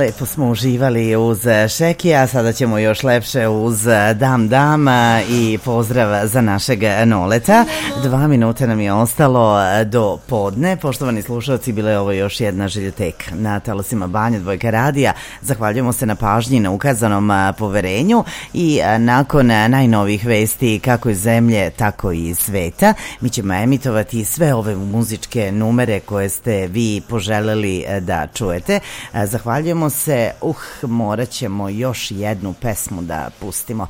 Lepo smo uživali uz Šekija, sada ćemo još lepše uz Dam Dam i pozdrav za našeg Noleta. 2 minuta nam je ostalo do podne. Poštovani slušalci, bila je ovo još jedna Žiljotek na talasima Banja Dvojka radija. Zahvaljujemo se na pažnji, na ukazanom poverenju i nakon najnovih vesti kako iz zemlje, tako i iz sveta, mi ćemo emitovati sve ove muzičke numere koje ste vi poželeli da čujete. Zahvaljujemo se. Morat ćemo još jednu pesmu da pustimo.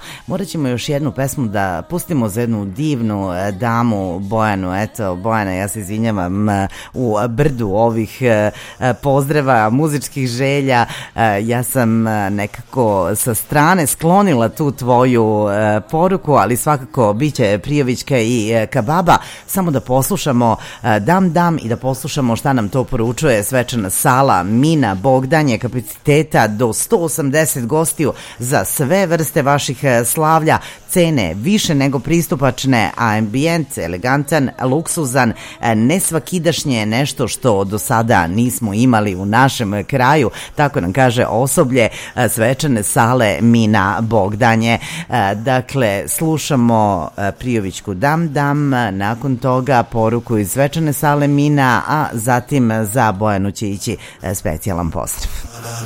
Za jednu divnu damu, Bojanu. Eto, Bojana, ja se izvinjavam u brdu ovih pozdrava, muzičkih želja. Ja sam nekako sa strane sklonila tu tvoju poruku, ali svakako biće Prijovićka i Kababa. Samo da poslušamo Dam Dam i da poslušamo šta nam to poručuje svečana sala Mina Bogdanje, kapaciteta do 180 gostiju za sve vrste vaših slavlja, cene više nego pristupačne, a ambijent elegantan, luksuzan, nesvakidašnje, nešto što do sada nismo imali u našem kraju, tako nam kaže osoblje svečane sale Mina Bogdanje. Dakle, slušamo Prijovićku Dam Dam, nakon toga poruku iz svečane sale Mina, a zatim za Bojanu će ići specijalan pozdrav.